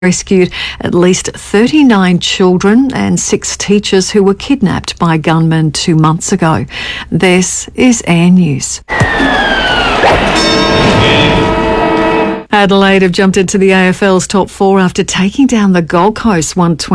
rescued at least 39 children and 6 teachers who were kidnapped by gunmen 2 months ago. This is Air News. Adelaide have jumped into the AFL's top 4 after taking down the Gold Coast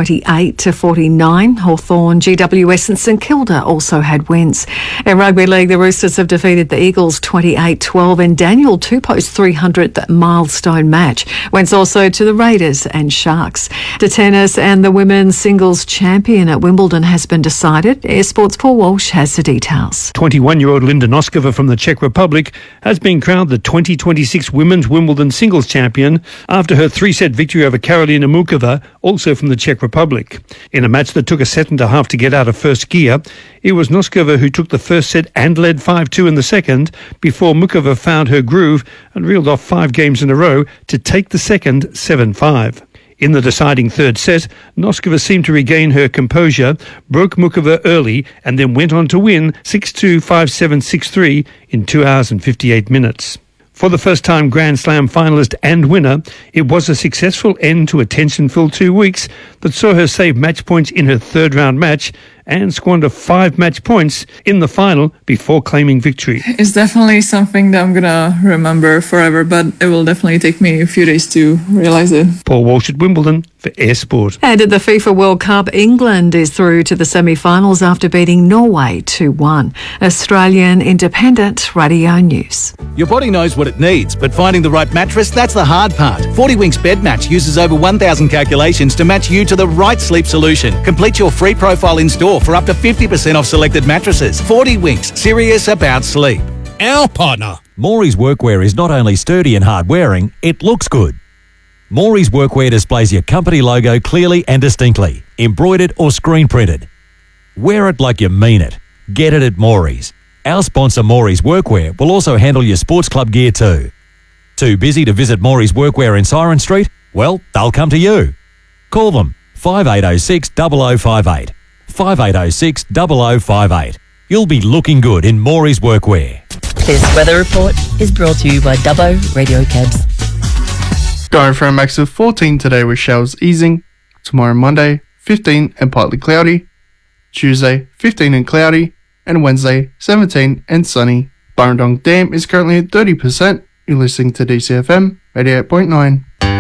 128-49. Hawthorn, GWS and St Kilda also had wins. In Rugby League, the Roosters have defeated the Eagles 28-12 in Daniel Tupou's 300th milestone match. Wins also to the Raiders and Sharks. To tennis, and the women's singles champion at Wimbledon has been decided. Air Sports' Paul Walsh has the details. 21-year-old Linda Noskova from the Czech Republic has been crowned the 2026 Women's Wimbledon singles champion after her 3-set victory over Karolina Mukova, also from the Czech Republic. In a match that took a set and a half to get out of first gear, it was Noskova who took the first set and led 5-2 in the second before Mukova found her groove and reeled off 5 games in a row to take the second 7-5. In the deciding third set, Noskova seemed to regain her composure, broke Mukova early and then went on to win 6-2, 5-7, 6-3 in 2 hours and 58 minutes. For the first time Grand Slam finalist and winner, it was a successful end to a tension-filled 2 weeks that saw her save match points in her third-round match and squander 5 match points in the final before claiming victory. It's definitely something that I'm going to remember forever, but it will definitely take me a few days to realize it. Paul Walsh at Wimbledon for Air Sport. And at the FIFA World Cup, England is through to the semi-finals after beating Norway 2-1. Australian Independent Radio News. Your body knows what it needs, but finding the right mattress, that's the hard part. 40 Winks Bed Match uses over 1,000 calculations to match you to the right sleep solution. Complete your free profile in-store for up to 50% off selected mattresses. 40 Winks, serious about sleep. Our partner. Morey's Workwear is not only sturdy and hard wearing, it looks good. Morey's Workwear displays your company logo clearly and distinctly, embroidered or screen printed. Wear it like you mean it. Get it at Morey's. Our sponsor Morey's Workwear will also handle your sports club gear too. Too busy to visit Morey's Workwear in Siren Street? Well, they'll come to you. Call them 5806 0058. 5806 0058. You'll be looking good in Morey's Workwear. This weather report is brought to you by Dubbo Radio Cabs. Going for a max of 14 today with showers easing. Tomorrow Monday, 15 and partly cloudy. Tuesday, 15 and cloudy. And Wednesday, 17 and sunny. Burrendong Dam is currently at 30%. You're listening to DCFM 88.9.